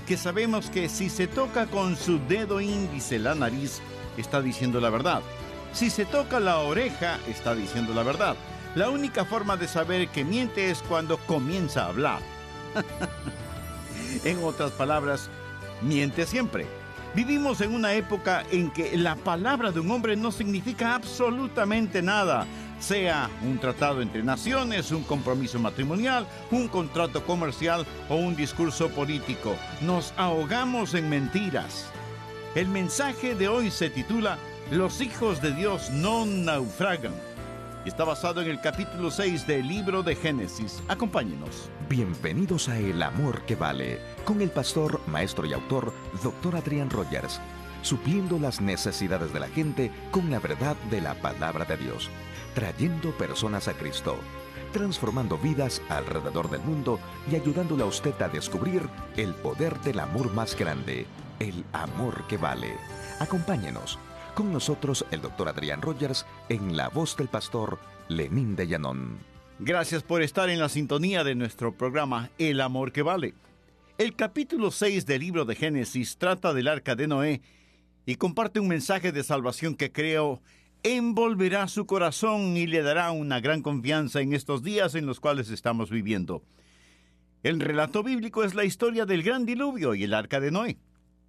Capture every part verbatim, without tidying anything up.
que sabemos que si se toca con su dedo índice la nariz, está diciendo la verdad. Si se toca la oreja, está diciendo la verdad. La única forma de saber que miente es cuando comienza a hablar. En otras palabras, miente siempre. Vivimos en una época en que la palabra de un hombre no significa absolutamente nada, sea un tratado entre naciones, un compromiso matrimonial, un contrato comercial o un discurso político. Nos ahogamos en mentiras. El mensaje de hoy se titula Los hijos de Dios no naufragan. Está basado en el capítulo seis del libro de Génesis. Acompáñenos. Bienvenidos a El Amor que Vale, con el pastor, maestro y autor, doctor Adrián Rogers, supliendo las necesidades de la gente con la verdad de la palabra de Dios, trayendo personas a Cristo, transformando vidas alrededor del mundo y ayudándole a usted a descubrir el poder del amor más grande, el amor que vale. Acompáñenos. Con nosotros el doctor Adrián Rogers en la voz del pastor Lenín de Llanón. Gracias por estar en la sintonía de nuestro programa El Amor que Vale. El capítulo seis del libro de Génesis trata del arca de Noé y comparte un mensaje de salvación que creo envolverá su corazón y le dará una gran confianza en estos días en los cuales estamos viviendo. El relato bíblico es la historia del gran diluvio y el arca de Noé.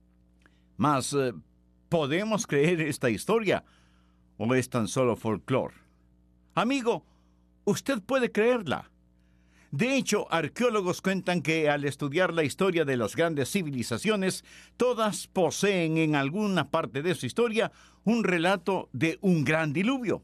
Mas, eh, ¿podemos creer esta historia o es tan solo folclore? Amigo, usted puede creerla. De hecho, arqueólogos cuentan que al estudiar la historia de las grandes civilizaciones, todas poseen en alguna parte de su historia un relato de un gran diluvio.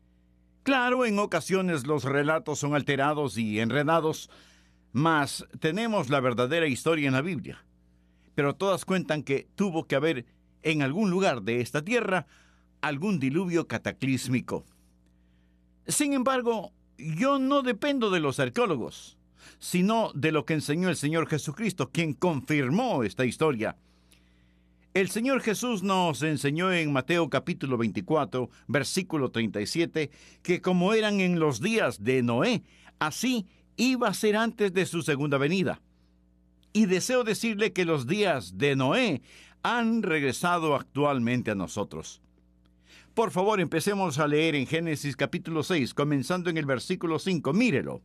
Claro, en ocasiones los relatos son alterados y enredados, mas tenemos la verdadera historia en la Biblia. Pero todas cuentan que tuvo que haber en algún lugar de esta tierra algún diluvio cataclísmico. Sin embargo, yo no dependo de los arqueólogos, sino de lo que enseñó el Señor Jesucristo, quien confirmó esta historia. El Señor Jesús nos enseñó en Mateo capítulo veinticuatro, versículo treinta y siete, que como eran en los días de Noé, así iba a ser antes de su segunda venida. Y deseo decirle que los días de Noé han regresado actualmente a nosotros. Por favor, empecemos a leer en Génesis capítulo seis, comenzando en el versículo cinco. Mírelo.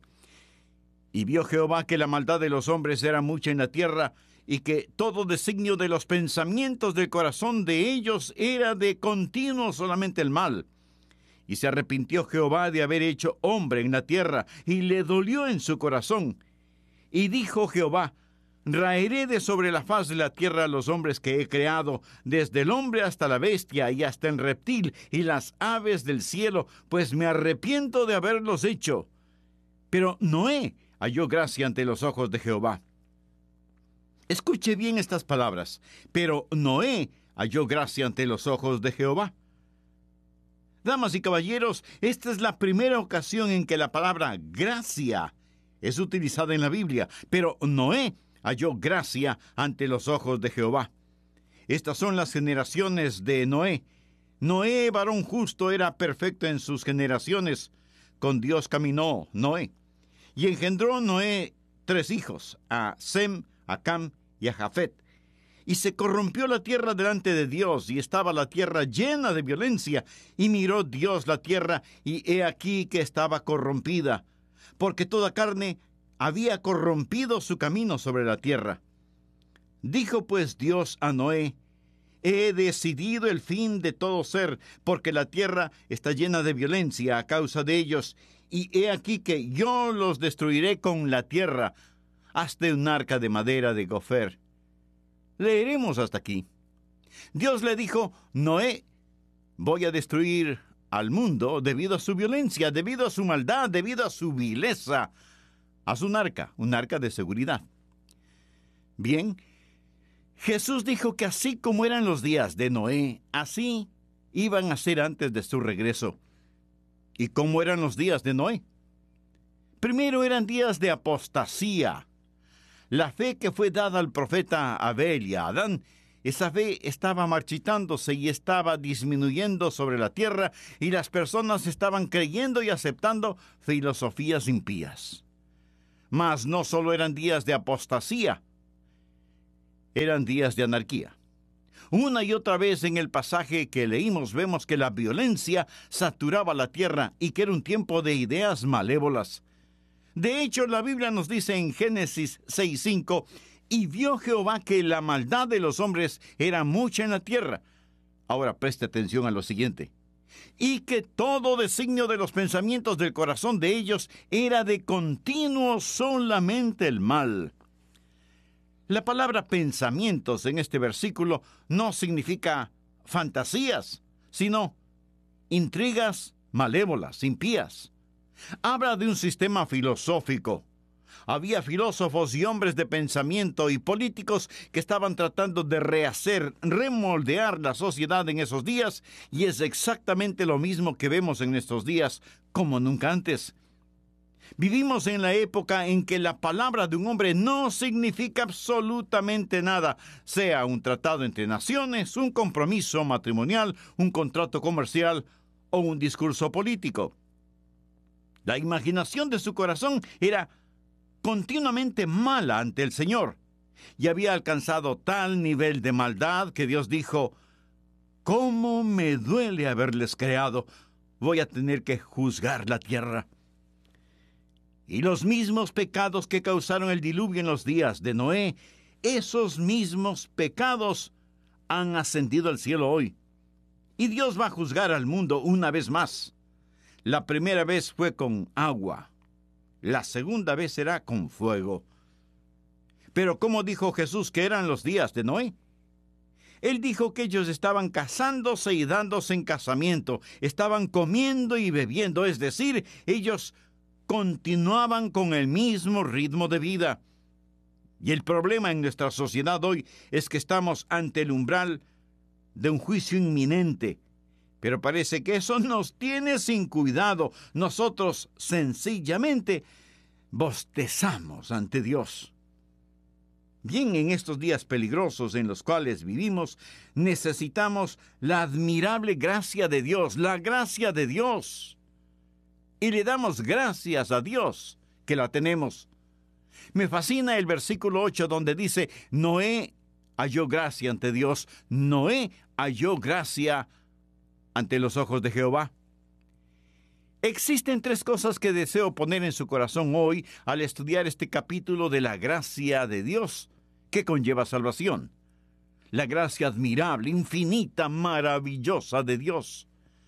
Y vio Jehová que la maldad de los hombres era mucha en la tierra, y que todo designio de los pensamientos del corazón de ellos era de continuo solamente el mal. Y se arrepintió Jehová de haber hecho hombre en la tierra, y le dolió en su corazón. Y dijo Jehová: Raeré de sobre la faz de la tierra a los hombres que he creado, desde el hombre hasta la bestia y hasta el reptil y las aves del cielo, pues me arrepiento de haberlos hecho. Pero Noé halló gracia ante los ojos de Jehová. Escuche bien estas palabras. Pero Noé halló gracia ante los ojos de Jehová. Damas y caballeros, esta es la primera ocasión en que la palabra gracia es utilizada en la Biblia, pero Noé halló gracia ante los ojos de Jehová. Estas son las generaciones de Noé. Noé, varón justo, era perfecto en sus generaciones. Con Dios caminó Noé. Y engendró Noé tres hijos, a Sem, a Cam y a Jafet. Y se corrompió la tierra delante de Dios, y estaba la tierra llena de violencia. Y miró Dios la tierra, y he aquí que estaba corrompida, porque toda carne había corrompido su camino sobre la tierra. Dijo pues Dios a Noé: He decidido el fin de todo ser, porque la tierra está llena de violencia a causa de ellos, y he aquí que yo los destruiré con la tierra. Hazte un arca de madera de gofer. Leeremos hasta aquí. Dios le dijo: Noé, voy a destruir al mundo debido a su violencia, debido a su maldad, debido a su vileza. Haz un arca, un arca de seguridad. Bien, Jesús dijo que así como eran los días de Noé, así iban a ser antes de su regreso. ¿Y cómo eran los días de Noé? Primero eran días de apostasía. La fe que fue dada al profeta Abel y a Adán, esa fe estaba marchitándose y estaba disminuyendo sobre la tierra, y las personas estaban creyendo y aceptando filosofías impías. Mas no solo eran días de apostasía. eran días de anarquía. Una y otra vez en el pasaje que leímos vemos que la violencia saturaba la tierra y que era un tiempo de ideas malévolas. De hecho, la Biblia nos dice en Génesis seis cinco, y vio Jehová que la maldad de los hombres era mucha en la tierra. Ahora preste atención a lo siguiente. Y que todo designio de los pensamientos del corazón de ellos era de continuo solamente el mal. La palabra pensamientos en este versículo no significa fantasías, sino intrigas malévolas, impías. Habla de un sistema filosófico. Había filósofos y hombres de pensamiento y políticos que estaban tratando de rehacer, remoldear la sociedad en esos días, y es exactamente lo mismo que vemos en estos días, como nunca antes. Vivimos en la época en que la palabra de un hombre no significa absolutamente nada, sea un tratado entre naciones, un compromiso matrimonial, un contrato comercial o un discurso político. La imaginación de su corazón era continuamente mala ante el Señor, y había alcanzado tal nivel de maldad que Dios dijo: «¿Cómo me duele haberles creado? Voy a tener que juzgar la tierra». Y los mismos pecados que causaron el diluvio en los días de Noé, esos mismos pecados han ascendido al cielo hoy. Y Dios va a juzgar al mundo una vez más. La primera vez fue con agua. La segunda vez será con fuego. Pero ¿cómo dijo Jesús que eran los días de Noé? Él dijo que ellos estaban casándose y dándose en casamiento, estaban comiendo y bebiendo, es decir, ellos continuaban con el mismo ritmo de vida. Y el problema en nuestra sociedad hoy es que estamos ante el umbral de un juicio inminente. Pero parece que eso nos tiene sin cuidado. Nosotros sencillamente bostezamos ante Dios. Bien, en estos días peligrosos en los cuales vivimos, necesitamos la admirable gracia de Dios, la gracia de Dios. Y le damos gracias a Dios que la tenemos. Me fascina el versículo ocho donde dice: Noé halló gracia ante Dios. Noé halló gracia ante los ojos de Jehová. Existen tres cosas que deseo poner en su corazón hoy al estudiar este capítulo de la gracia de Dios, que conlleva salvación. La gracia admirable, infinita, maravillosa de Dios.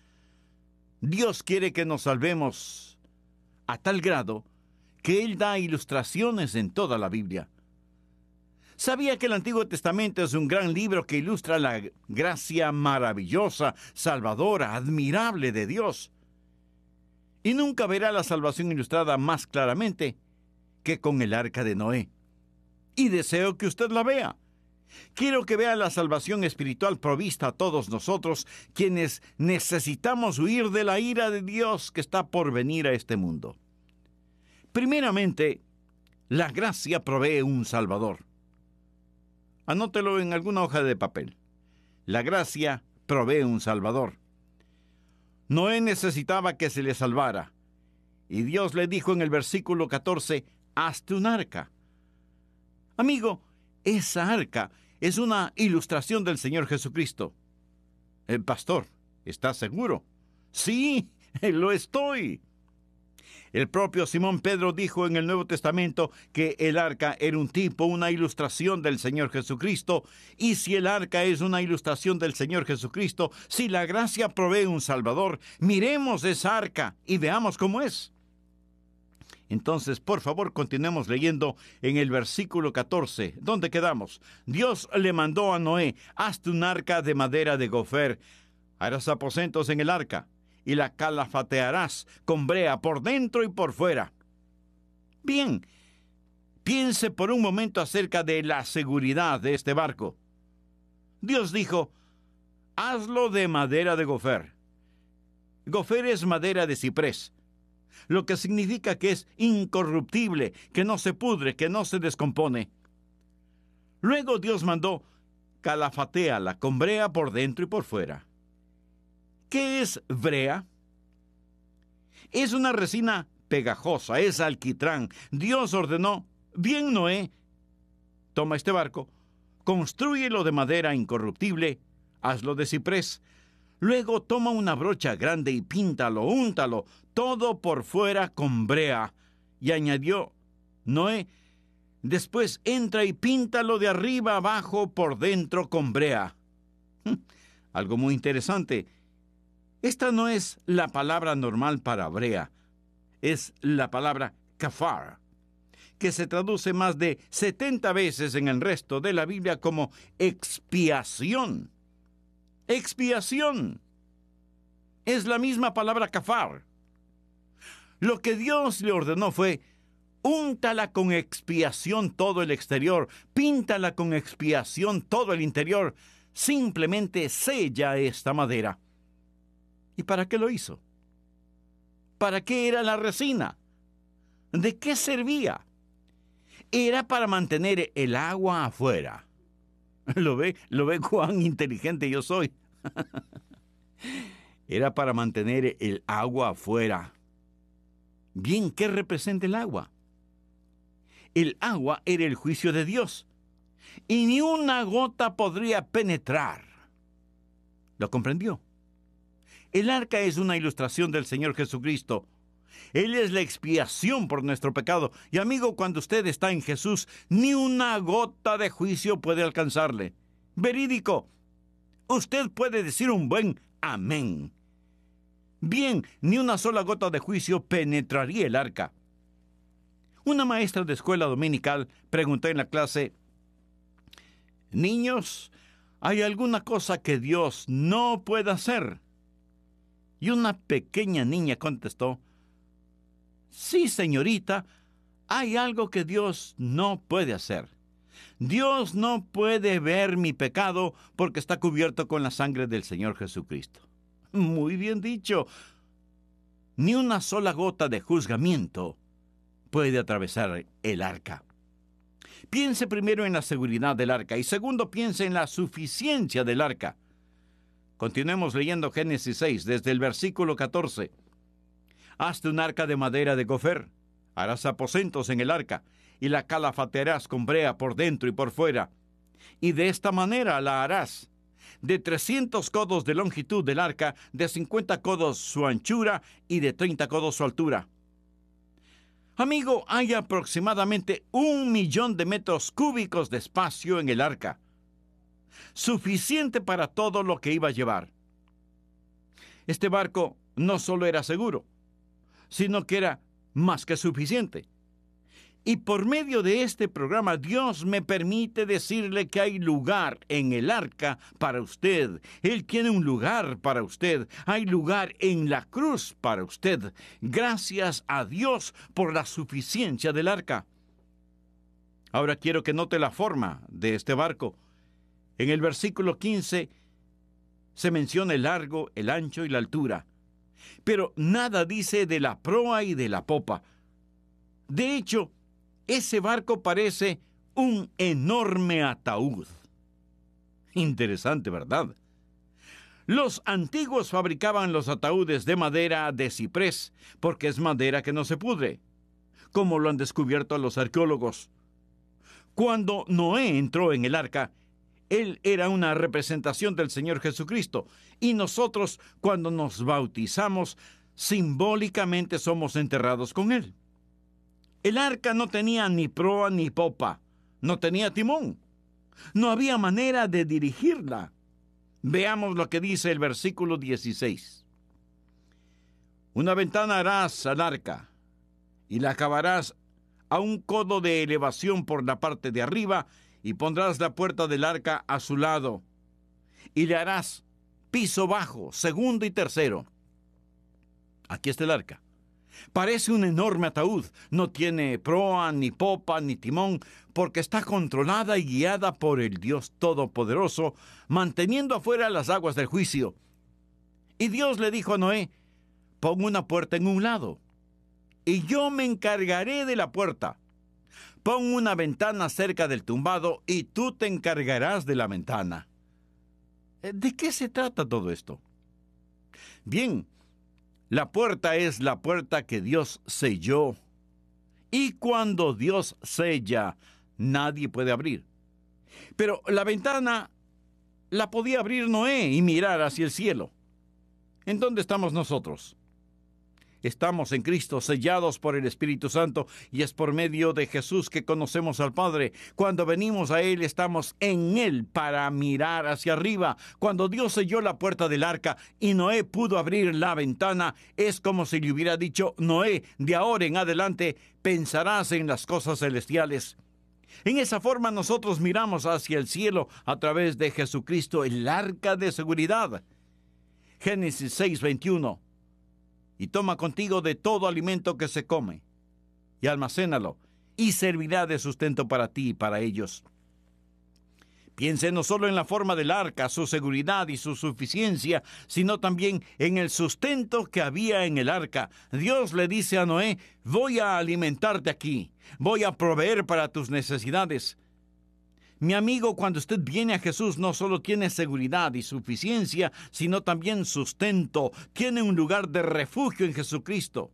Dios quiere que nos salvemos a tal grado que Él da ilustraciones en toda la Biblia. ¿Sabía que el Antiguo Testamento es un gran libro que ilustra la gracia maravillosa, salvadora, admirable de Dios? Y nunca verá la salvación ilustrada más claramente que con el arca de Noé. Y deseo que usted la vea. Quiero que vea la salvación espiritual provista a todos nosotros, quienes necesitamos huir de la ira de Dios que está por venir a este mundo. Primeramente, la gracia provee un Salvador. Anótelo en alguna hoja de papel. La gracia provee un Salvador. Noé necesitaba que se le salvara, y Dios le dijo en el versículo catorce: «Hazte un arca». Amigo, esa arca es una ilustración del Señor Jesucristo. El pastor, ¿está seguro? Sí, lo estoy. El propio Simón Pedro dijo en el Nuevo Testamento que el arca era un tipo, una ilustración del Señor Jesucristo. Y si el arca es una ilustración del Señor Jesucristo, si la gracia provee un Salvador, miremos esa arca y veamos cómo es. Entonces, por favor, continuemos leyendo en el versículo catorce. ¿Dónde quedamos? Dios le mandó a Noé: «Hazte un arca de madera de gofer. Harás aposentos en el arca, y la calafatearás con brea por dentro y por fuera». Bien, piense por un momento acerca de la seguridad de este barco. Dios dijo: «Hazlo de madera de gofer». Gofer es madera de ciprés, lo que significa que es incorruptible, que no se pudre, que no se descompone. Luego Dios mandó: «Calafatéala con brea por dentro y por fuera». ¿Qué es brea? Es una resina pegajosa, es alquitrán. Dios ordenó: «Bien, Noé, toma este barco, Constrúyelo de madera incorruptible, hazlo de ciprés. Luego toma una brocha grande y píntalo, úntalo, todo por fuera con brea. Y añadió Noé, después entra y píntalo de arriba abajo por dentro con brea. Algo muy interesante. Esta no es la palabra normal para brea, es la palabra kafar, que se traduce más de setenta veces en el resto de la Biblia como expiación. Expiación. Es la misma palabra kafar. Lo que Dios le ordenó fue, úntala con expiación todo el exterior, píntala con expiación todo el interior, simplemente sella esta madera. ¿Y para qué lo hizo? ¿Para qué era la resina? ¿De qué servía? Era para mantener el agua afuera. ¿Lo ve? ¿Lo ve cuán inteligente yo soy? Era para mantener el agua afuera. Bien, ¿qué representa el agua? El agua era el juicio de Dios, y ni una gota podría penetrar. ¿Lo comprendió? El arca es una ilustración del Señor Jesucristo. Él es la expiación por nuestro pecado. Y amigo, cuando usted está en Jesús, ni una gota de juicio puede alcanzarle. Verídico. Usted puede decir un buen amén. Bien, ni una sola gota de juicio penetraría el arca. Una maestra de escuela dominical preguntó en la clase, niños, ¿hay alguna cosa que Dios no pueda hacer? Y una pequeña niña contestó, sí, señorita, hay algo que Dios no puede hacer. Dios no puede ver mi pecado porque está cubierto con la sangre del Señor Jesucristo. Muy bien dicho. Ni una sola gota de juzgamiento puede atravesar el arca. Piense primero en la seguridad del arca y segundo piense en la suficiencia del arca. Continuemos leyendo Génesis seis desde el versículo catorce. Hazte un arca de madera de gofer, harás aposentos en el arca y la calafatearás con brea por dentro y por fuera. Y de esta manera la harás. De trescientos codos de longitud del arca, de cincuenta codos su anchura y de treinta codos su altura. Amigo, hay aproximadamente un millón de metros cúbicos de espacio en el arca. Suficiente para todo lo que iba a llevar. Este barco no solo era seguro, sino que era más que suficiente. Y por medio de este programa, Dios me permite decirle que hay lugar en el arca para usted. Él tiene un lugar para usted. Hay lugar en la cruz para usted. Gracias a Dios por la suficiencia del arca. Ahora quiero que note la forma de este barco. En el versículo quince se menciona el largo, el ancho y la altura. Pero nada dice de la proa y de la popa. De hecho, ese barco parece un enorme ataúd. Interesante, ¿verdad? Los antiguos fabricaban los ataúdes de madera de ciprés, porque es madera que no se pudre, como lo han descubierto los arqueólogos. Cuando Noé entró en el arca, él era una representación del Señor Jesucristo, y nosotros, cuando nos bautizamos, simbólicamente somos enterrados con Él. El arca no tenía ni proa ni popa, no tenía timón, no había manera de dirigirla. Veamos lo que dice el versículo dieciséis. Una ventana harás al arca, y la acabarás a un codo de elevación por la parte de arriba, y pondrás la puerta del arca a su lado, y le harás piso bajo, segundo y tercero. Aquí está el arca. Parece un enorme ataúd. No tiene proa, ni popa, ni timón, porque está controlada y guiada por el Dios Todopoderoso, manteniendo afuera las aguas del juicio. Y Dios le dijo a Noé, pon una puerta en un lado, y yo me encargaré de la puerta. Pon una ventana cerca del tumbado, y tú te encargarás de la ventana. ¿De qué se trata todo esto? Bien, la puerta es la puerta que Dios selló. Y cuando Dios sella, nadie puede abrir. Pero la ventana la podía abrir Noé y mirar hacia el cielo. ¿En dónde estamos nosotros? Estamos en Cristo, sellados por el Espíritu Santo, y es por medio de Jesús que conocemos al Padre. Cuando venimos a Él, estamos en Él para mirar hacia arriba. Cuando Dios selló la puerta del arca y Noé pudo abrir la ventana, es como si le hubiera dicho: Noé, de ahora en adelante pensarás en las cosas celestiales. En esa forma nosotros miramos hacia el cielo a través de Jesucristo, el arca de seguridad. Génesis seis veintiuno. Y toma contigo de todo alimento que se come, y almacénalo, y servirá de sustento para ti y para ellos. Piense no solo en la forma del arca, su seguridad y su suficiencia, sino también en el sustento que había en el arca. Dios le dice a Noé: voy a alimentarte aquí, voy a proveer para tus necesidades. Mi amigo, cuando usted viene a Jesús, no solo tiene seguridad y suficiencia, sino también sustento. Tiene un lugar de refugio en Jesucristo.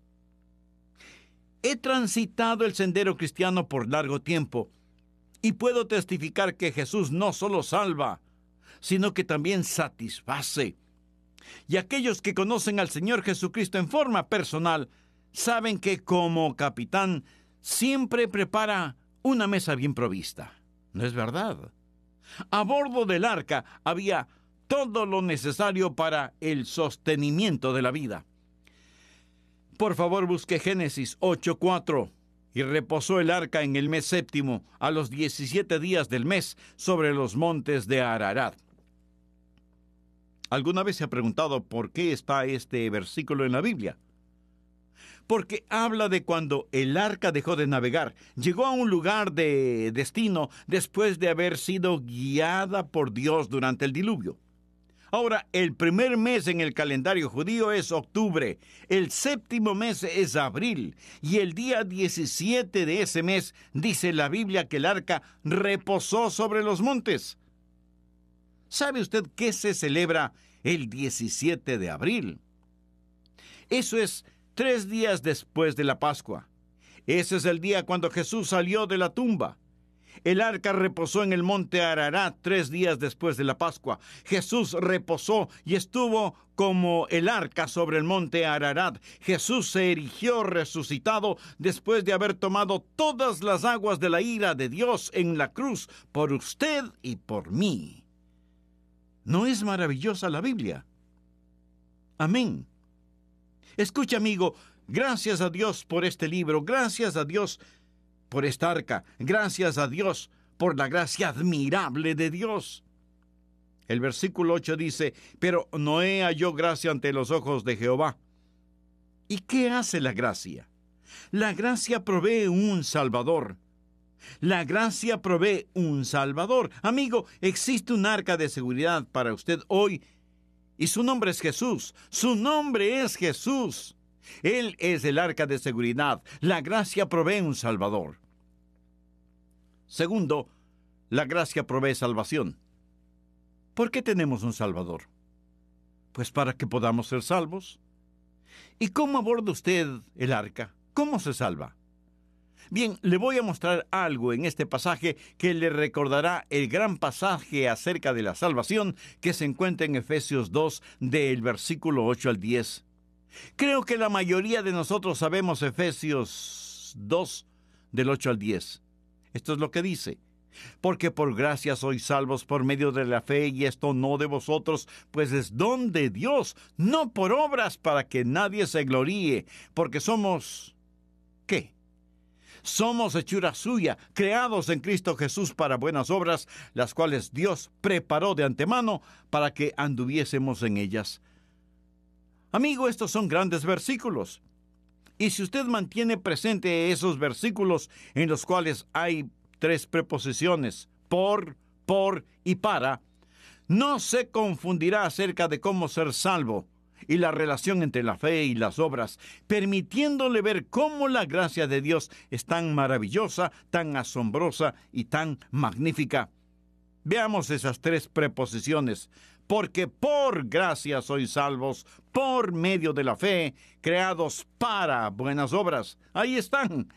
He transitado el sendero cristiano por largo tiempo y puedo testificar que Jesús no solo salva, sino que también satisface. Y aquellos que conocen al Señor Jesucristo en forma personal saben que como capitán siempre prepara una mesa bien provista. ¿No es verdad? A bordo del arca había todo lo necesario para el sostenimiento de la vida. Por favor, busque Génesis ocho cuatro. Y reposó el arca en el mes séptimo, a los diecisiete días del mes, sobre los montes de Ararat. ¿Alguna vez se ha preguntado por qué está este versículo en la Biblia? Porque habla de cuando el arca dejó de navegar, llegó a un lugar de destino después de haber sido guiada por Dios durante el diluvio. Ahora, el primer mes en el calendario judío es octubre, el séptimo mes es abril, y el día diecisiete de ese mes dice la Biblia que el arca reposó sobre los montes. ¿Sabe usted qué se celebra el diecisiete de abril? Eso es tres días después de la Pascua. Ese es el día cuando Jesús salió de la tumba. El arca reposó en el monte Ararat tres días después de la Pascua. Jesús reposó y estuvo como el arca sobre el monte Ararat. Jesús se erigió resucitado después de haber tomado todas las aguas de la ira de Dios en la cruz por usted y por mí. ¿No es maravillosa la Biblia? Amén. Escucha, amigo, gracias a Dios por este libro, gracias a Dios por esta arca, gracias a Dios por la gracia admirable de Dios. El versículo ocho dice: pero Noé halló gracia ante los ojos de Jehová. ¿Y qué hace la gracia? La gracia provee un Salvador. La gracia provee un Salvador. Amigo, existe un arca de seguridad para usted hoy, y su nombre es Jesús. Su nombre es Jesús. Él es el arca de seguridad. La gracia provee un Salvador. Segundo, la gracia provee salvación. ¿Por qué tenemos un Salvador? Pues para que podamos ser salvos. ¿Y cómo aborda usted el arca? ¿Cómo se salva? Bien, le voy a mostrar algo en este pasaje que le recordará el gran pasaje acerca de la salvación que se encuentra en Efesios dos, del versículo ocho al diez. Creo que la mayoría de nosotros sabemos Efesios dos, del ocho al diez. Esto es lo que dice: porque por gracia sois salvos por medio de la fe, y esto no de vosotros, pues es don de Dios, no por obras, para que nadie se gloríe, porque somos, ¿qué? Somos hechura suya, creados en Cristo Jesús para buenas obras, las cuales Dios preparó de antemano para que anduviésemos en ellas. Amigo, estos son grandes versículos. Y si usted mantiene presente esos versículos en los cuales hay tres preposiciones, por, por y para, no se confundirá acerca de cómo ser salvo y la relación entre la fe y las obras, permitiéndole ver cómo la gracia de Dios es tan maravillosa, tan asombrosa y tan magnífica. Veamos esas tres preposiciones. Porque por gracia sois salvos, por medio de la fe, creados para buenas obras. Ahí están.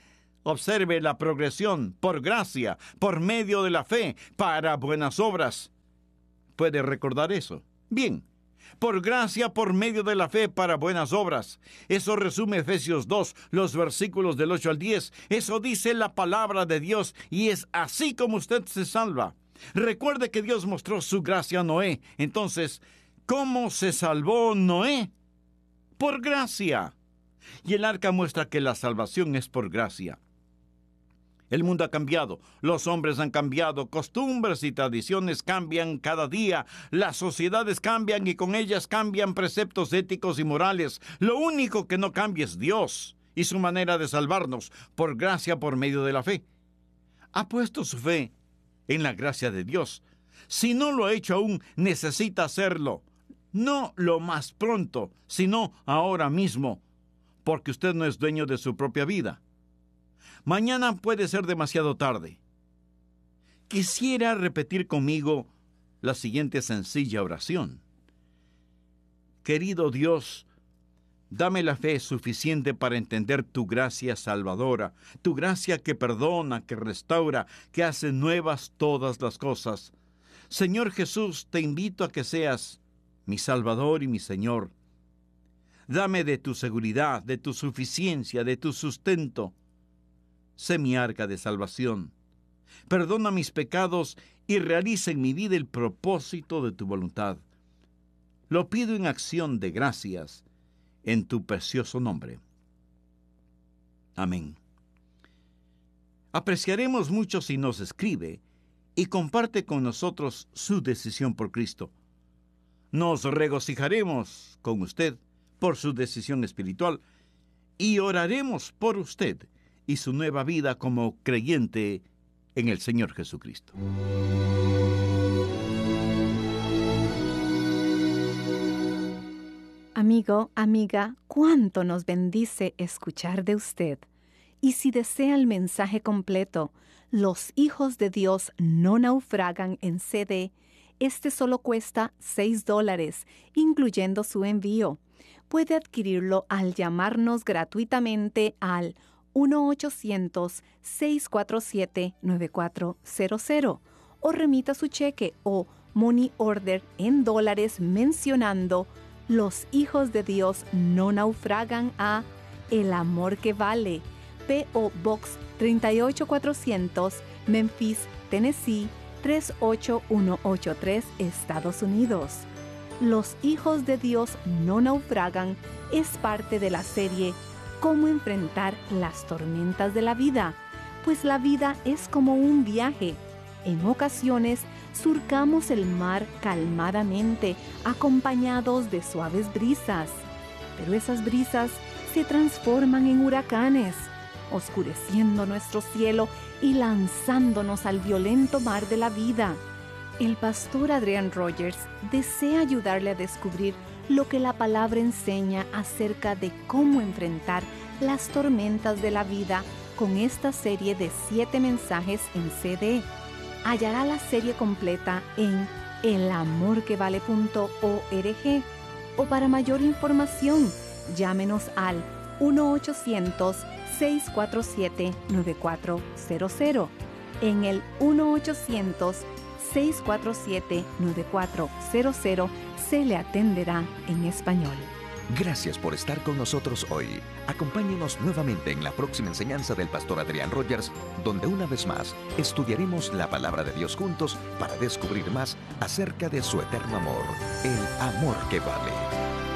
Observe la progresión por gracia, por medio de la fe, para buenas obras. ¿Puede recordar eso? Bien. Por gracia, por medio de la fe, para buenas obras. Eso resume Efesios dos, los versículos del ocho al diez. Eso dice la palabra de Dios, y es así como usted se salva. Recuerde que Dios mostró su gracia a Noé. Entonces, ¿cómo se salvó Noé? Por gracia. Y el arca muestra que la salvación es por gracia. El mundo ha cambiado, los hombres han cambiado, costumbres y tradiciones cambian cada día, las sociedades cambian y con ellas cambian preceptos éticos y morales. Lo único que no cambia es Dios y su manera de salvarnos, por gracia por medio de la fe. ¿Ha puesto su fe en la gracia de Dios? Si no lo ha hecho aún, necesita hacerlo. No lo más pronto, sino ahora mismo, porque usted no es dueño de su propia vida. Mañana puede ser demasiado tarde. Quisiera repetir conmigo la siguiente sencilla oración. Querido Dios, dame la fe suficiente para entender tu gracia salvadora, tu gracia que perdona, que restaura, que hace nuevas todas las cosas. Señor Jesús, te invito a que seas mi Salvador y mi Señor. Dame de tu seguridad, de tu suficiencia, de tu sustento. Sé mi arca de salvación. Perdona mis pecados y realiza en mi vida el propósito de tu voluntad. Lo pido en acción de gracias, en tu precioso nombre. Amén. Apreciaremos mucho si nos escribe y comparte con nosotros su decisión por Cristo. Nos regocijaremos con usted por su decisión espiritual y oraremos por usted y su nueva vida como creyente en el Señor Jesucristo. Amigo, amiga, cuánto nos bendice escuchar de usted. Y si desea el mensaje completo, Los hijos de Dios no naufragan en C D, este solo cuesta seis dólares, incluyendo su envío. Puede adquirirlo al llamarnos gratuitamente al uno ochocientos, seis cuatro siete, nueve cuatro cero cero o remita su cheque o money order en dólares mencionando Los hijos de Dios no naufragan a El Amor que Vale, P O Box treinta y ocho cuatrocientos, Memphis, Tennessee tres ocho uno ocho tres, Estados Unidos. Los hijos de Dios no naufragan es parte de la serie Cómo enfrentar las tormentas de la vida, pues la vida es como un viaje. En ocasiones surcamos el mar calmadamente, acompañados de suaves brisas, pero esas brisas se transforman en huracanes, oscureciendo nuestro cielo y lanzándonos al violento mar de la vida. El pastor Adrian Rogers desea ayudarle a descubrir lo que la palabra enseña acerca de cómo enfrentar las tormentas de la vida con esta serie de siete mensajes en C D. Hallará la serie completa en el amor que vale punto org o para mayor información, llámenos al uno ochocientos, seis cuatro siete, nueve cuatro cero cero. En el uno ochocientos, seis cuatro siete, nueve cuatro cero cero se le atenderá en español. Gracias por estar con nosotros hoy. Acompáñenos nuevamente en la próxima enseñanza del pastor Adrian Rogers, donde una vez más estudiaremos la palabra de Dios juntos para descubrir más acerca de su eterno amor, el amor que vale.